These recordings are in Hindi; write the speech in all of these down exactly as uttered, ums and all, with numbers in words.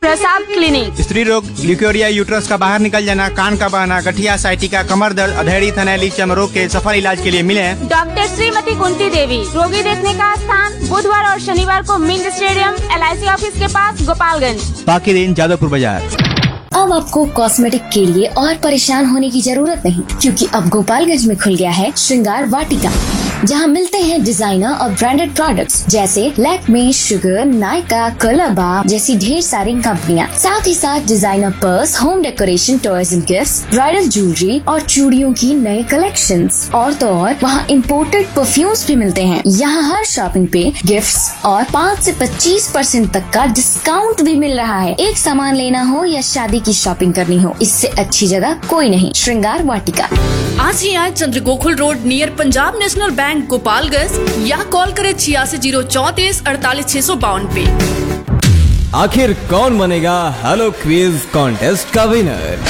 प्रसाद क्लिनिक। स्त्री रोग, ल्यूकेरिया, यूट्रस का बाहर निकल जाना, कान का बहना, गठिया, साइटिका, कमर दर्द, अधेड़ी, थनैली, चर्म रोग के सफल इलाज के लिए मिले डॉक्टर श्रीमती कुंती देवी। रोगी देखने का स्थान बुधवार और शनिवार को Minz stadium L I C office के पास, गोपालगंज। बाकी दिन जादवपुर बाजार। अब आपको कॉस्मेटिक के लिए और परेशान होने की जरूरत नहीं, क्योंकि अब गोपालगंज में खुल गया है श्रृंगार वाटिका, जहां मिलते हैं डिजाइनर और ब्रांडेड प्रोडक्ट्स जैसे लैक्मे, शुगर, नायका, कलरबा जैसी ढेर सारी कंपनियां। साथ ही साथ designer purse, home decoration, toys and gifts, bridal jewellery और चूड़ियों की नए कलेक्शंस। और तो और वहाँ इम्पोर्टेड परफ्यूम्स भी मिलते हैं। यहाँ हर शॉपिंग पे गिफ्ट्स और पाँच से पच्चीस परसेंट तक का डिस्काउंट भी मिल रहा है। एक सामान लेना हो या शादी की शॉपिंग करनी हो, इससे अच्छी जगह कोई नहीं। श्रृंगार वाटिका। आज ही आए चंद्र Gokul road near Punjab national bank, Gopalganj, या कॉल करें छियासी जीरो चौतीस अड़तालीस छह सौ बावन पे। आखिर कौन बनेगा हेलो क्विज कॉन्टेस्ट का विनर?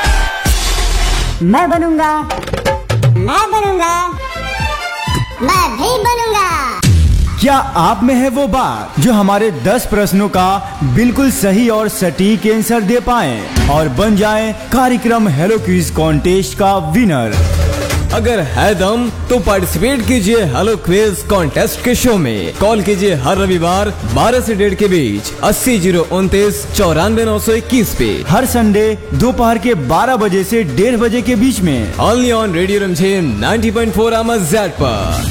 मैं बनूंगा, मैं बनूंगा, मैं भी बनूंगा। क्या आप में है वो बात जो हमारे दस प्रश्नों का बिल्कुल सही और सटीक आंसर दे पाए और बन जाए कार्यक्रम हेलो क्विज कॉन्टेस्ट का विनर? अगर है दम तो पार्टिसिपेट कीजिए हेलो क्विज कॉन्टेस्ट के शो में। कॉल कीजिए हर रविवार बारह से डेढ़ के बीच अस्सी जीरो उनतीस चौरानवे नौ सौ इक्कीस पे। हर संडे दोपहर के बारह बजे से डेढ़ बजे के बीच में only on radio रमझेम ninety point four एमएसजेड पर।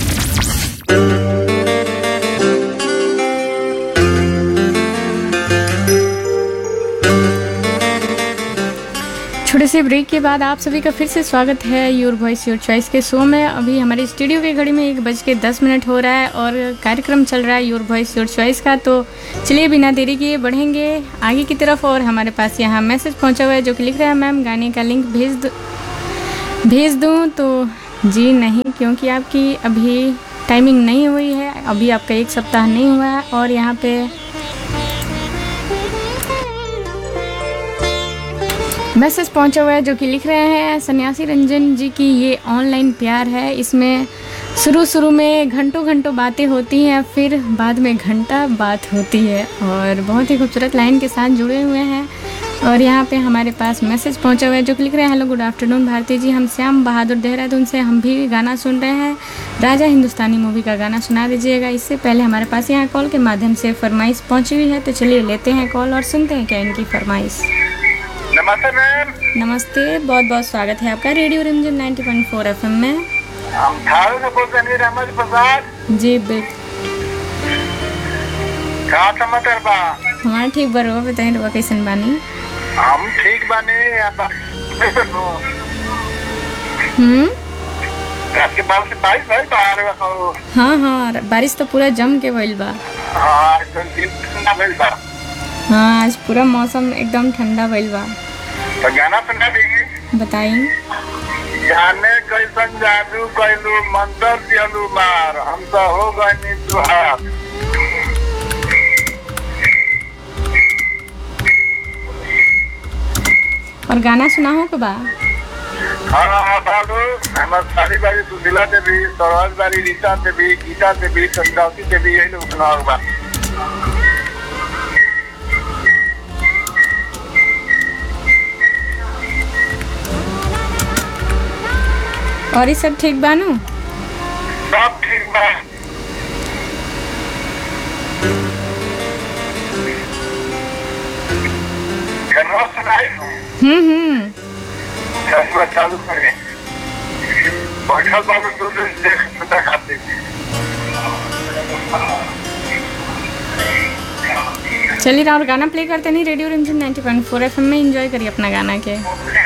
छोटे से ब्रेक के बाद आप सभी का फिर से स्वागत है योर वॉइस योर चॉइस के शो में। अभी हमारे स्टूडियो की घड़ी में एक बज के दस मिनट हो रहा है और कार्यक्रम चल रहा है योर वॉइस योर चॉइस का। तो चलिए बिना देरी किए बढ़ेंगे आगे की तरफ। और हमारे पास यहाँ मैसेज पहुँचा हुआ है जो कि लिख रहा है, मैम गाने का लिंक भेज दो भेज दूँ? तो जी नहीं, क्योंकि आपकी अभी टाइमिंग नहीं हुई है, अभी आपका एक सप्ताह नहीं हुआ है। और यहाँ पे मैसेज पहुंचा हुआ है जो कि लिख रहे हैं सन्यासी रंजन जी की ये ऑनलाइन प्यार है। इसमें शुरू शुरू में घंटों घंटों बातें होती हैं, फिर बाद में घंटा बात होती है। और बहुत ही खूबसूरत लाइन के साथ जुड़े हुए हैं। और यहाँ पे हमारे पास मैसेज पहुंचा हुआ है जो कि लिख रहे हैं, हेलो गुड आफ्टरनून भारती जी, हम श्याम बहादुर देहरादून से हम भी गाना सुन रहे हैं, राजा हिंदुस्तानी मूवी का गाना सुना दीजिएगा। इससे पहले हमारे पास यहाँ कॉल के माध्यम से फरमाइश पहुँची हुई है, तो चलिए लेते हैं कॉल और सुनते हैं क्या इनकी फरमाइश। नमस्ते मैम। नमस्ते, बहुत बहुत स्वागत है आपका रेडियो रिमझिम नाइंटी पॉइंट फोर एफएम में। हम थारू से बोल रहे हैं रहमत प्रसाद जी। बिल का समाचार बा? हमारा ठीक बा, बताइए रुआ कैसन बानी? हम ठीक बानी। हम्म आपके बाल से बारिश भाई बाहर हो? हाँ हाँ, बारिश तो पूरा जम के भइल बा। हाँ दिन ठंडा भइल बा। हाँ आज पूरा मौसम एकदम ठंडा भइल बा। तो गाना सुना देगी? बताइए। जाने कैसन जादू कैलू मंतर दियलू मार, हम तो हो गए तुहार। और गाना सुना हो के बा? हाँ बाबू, हमारे सारी बारी सुशीला देवी, सरोज बारी, रीता देवी, गीता देवी, चंद्रावती देवी, यही लोग सुना होगा। और ये सब ठीक बानू? सब ठीक बा। गाना सुनाई? हम्म हम्म चालू करें। बैठल बाबू दूर देख पता खाते। चलिए और गाना प्ले करते नहीं रेडियो रिमझिम नाइंटी पॉइंट फोर एफएम में। एंजॉय करिए अपना गाना के।